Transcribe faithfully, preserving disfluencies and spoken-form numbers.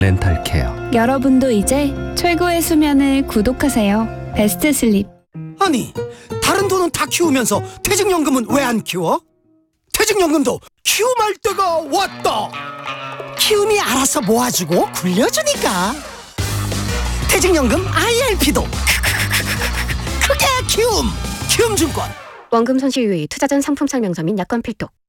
렌탈케어. 여러분도 이제 최고의 수면을 구독하세요. 베스트 슬립. 아니, 다른 돈은 다 키우면서 퇴직연금은 왜 안 키워? 퇴직연금도 키움할 때가 왔다. 키움이 알아서 모아주고 굴려주니까. 퇴직연금 아이알피도 크게 키움. 키움증권. 원금 손실 유의, 투자 전 상품 설명서 및 약관 필독.